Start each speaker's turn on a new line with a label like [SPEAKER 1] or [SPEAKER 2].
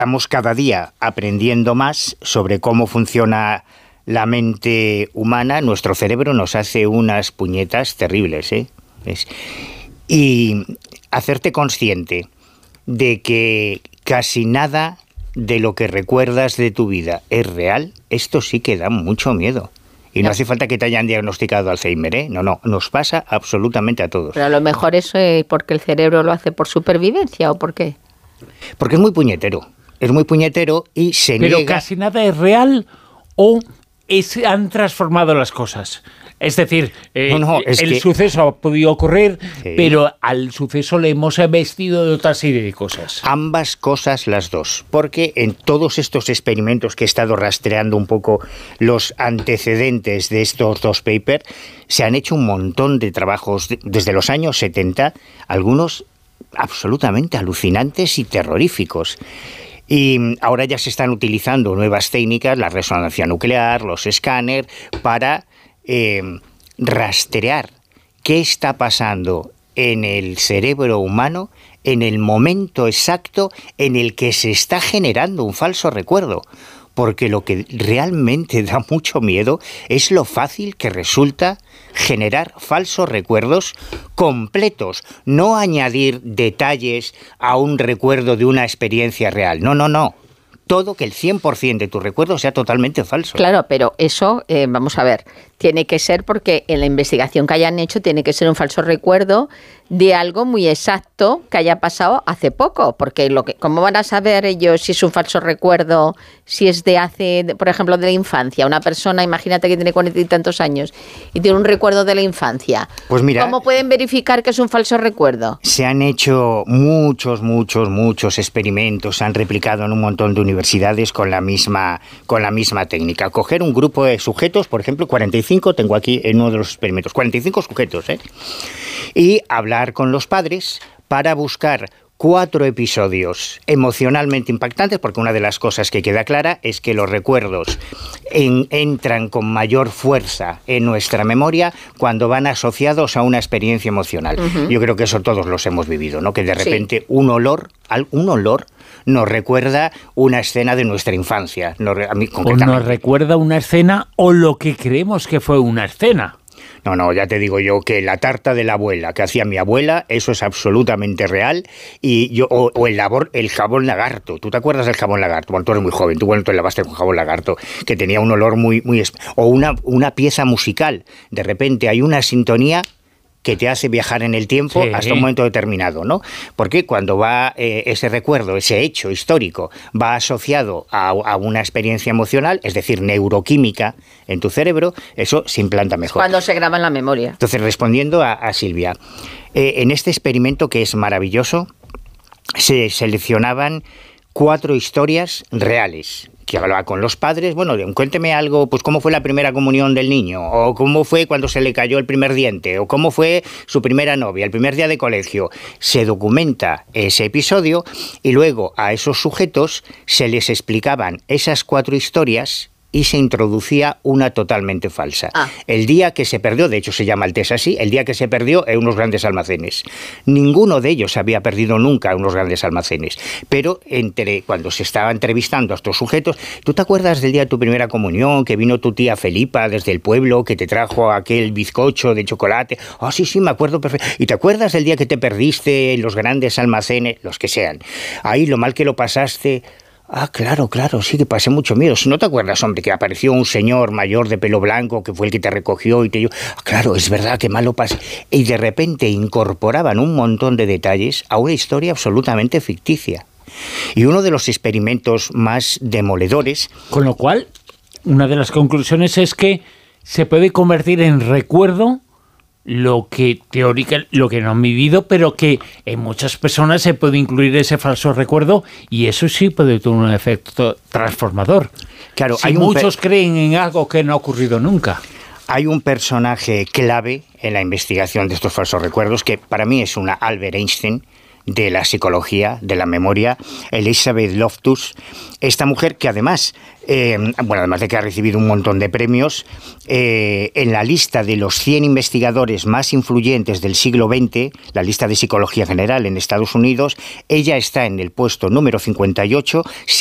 [SPEAKER 1] estamos cada día aprendiendo más sobre cómo funciona la mente humana. Nuestro cerebro nos hace unas puñetas terribles, ¿eh? Y hacerte consciente de que casi nada de lo que recuerdas de tu vida es real, esto sí que da mucho miedo. Y no hace falta que te hayan diagnosticado Alzheimer, ¿eh? No, nos pasa absolutamente a todos.
[SPEAKER 2] Pero a lo mejor eso es porque el cerebro lo hace por supervivencia, ¿o por qué?
[SPEAKER 1] Porque es muy puñetero y se niega...
[SPEAKER 3] Pero casi nada es real o han transformado las cosas. Es decir, el suceso ha podido ocurrir, sí, pero al suceso le hemos vestido de otra serie de cosas.
[SPEAKER 1] Ambas cosas, las dos. Porque en todos estos experimentos que he estado rastreando un poco los antecedentes de estos dos papers, se han hecho un montón de trabajos desde los años 70, algunos absolutamente alucinantes y terroríficos. Y ahora ya se están utilizando nuevas técnicas, la resonancia nuclear, los escáneres, para rastrear qué está pasando en el cerebro humano en el momento exacto en el que se está generando un falso recuerdo. Porque lo que realmente da mucho miedo es lo fácil que resulta generar falsos recuerdos completos, no añadir detalles a un recuerdo de una experiencia real. No. Todo, que el 100% de tu recuerdo sea totalmente falso.
[SPEAKER 2] Claro, pero eso, vamos a ver, tiene que ser porque en la investigación que hayan hecho tiene que ser un falso recuerdo de algo muy exacto que haya pasado hace poco, porque ¿cómo van a saber ellos si es un falso recuerdo, si es de hace, por ejemplo, de la infancia? Una persona, imagínate que tiene 40 y tantos años y tiene un recuerdo de la infancia.
[SPEAKER 1] Pues mira,
[SPEAKER 2] ¿cómo pueden verificar que es un falso recuerdo?
[SPEAKER 1] Se han hecho muchos experimentos, se han replicado en un montón de universidades con la misma técnica. Coger un grupo de sujetos, por ejemplo, 45, tengo aquí en uno de los experimentos, 45 sujetos, y hablar con los padres para buscar 4 episodios emocionalmente impactantes, porque una de las cosas que queda clara es que los recuerdos entran con mayor fuerza en nuestra memoria cuando van asociados a una experiencia emocional. Uh-huh. Yo creo que eso todos los hemos vivido, ¿no? Que de repente sí, un olor nos recuerda una escena de nuestra infancia.
[SPEAKER 3] O nos recuerda una escena o lo que creemos que fue una escena.
[SPEAKER 1] No, ya te digo yo que la tarta de la abuela que hacía mi abuela, eso es absolutamente real. Y el jabón lagarto. ¿Tú te acuerdas del jabón lagarto? Bueno, tú eres muy joven, tú te lavaste con jabón lagarto, que tenía un olor muy... O una pieza musical. De repente hay una sintonía que te hace viajar en el tiempo, sí, hasta un momento determinado, ¿no? Porque cuando va ese recuerdo, ese hecho histórico, va asociado a una experiencia emocional, es decir, neuroquímica en tu cerebro, eso se implanta mejor.
[SPEAKER 2] Cuando se graba en la memoria.
[SPEAKER 1] Entonces, respondiendo a Silvia, en este experimento que es maravilloso, se seleccionaban 4 historias reales, que hablaba con los padres. Bueno, cuénteme algo, pues cómo fue la primera comunión del niño, o cómo fue cuando se le cayó el primer diente, o cómo fue su primera novia, el primer día de colegio. Se documenta ese episodio y luego a esos sujetos se les explicaban esas 4 historias y se introducía una totalmente falsa. El día que se perdió, de hecho se llama el test así, el día que se perdió en unos grandes almacenes. Ninguno de ellos había perdido nunca en unos grandes almacenes. Pero cuando se estaba entrevistando a estos sujetos, ¿tú te acuerdas del día de tu primera comunión, que vino tu tía Felipa desde el pueblo, que te trajo aquel bizcocho de chocolate? Sí, me acuerdo perfecto. ¿Y te acuerdas del día que te perdiste en los grandes almacenes? Los que sean. Ahí lo mal que lo pasaste... Claro, sí que pasé mucho miedo. Si no te acuerdas, hombre, que apareció un señor mayor de pelo blanco que fue el que te recogió y te dijo, claro, es verdad, que mal lo pasé. Y de repente incorporaban un montón de detalles a una historia absolutamente ficticia. Y uno de los experimentos más demoledores...
[SPEAKER 3] Con lo cual, una de las conclusiones es que se puede convertir en recuerdo lo que no han vivido, pero que en muchas personas se puede incluir ese falso recuerdo, y eso sí puede tener un efecto transformador.
[SPEAKER 1] Claro,
[SPEAKER 3] si muchos creen en algo que no ha ocurrido nunca.
[SPEAKER 1] Hay un personaje clave en la investigación de estos falsos recuerdos que para mí es una Albert Einstein. de la psicología, de la memoria, Elizabeth Loftus, esta mujer que además, además de que ha recibido un montón de premios, en la lista de los 100 investigadores más influyentes del siglo XX, la lista de psicología general en Estados Unidos, ella está en el puesto número 58,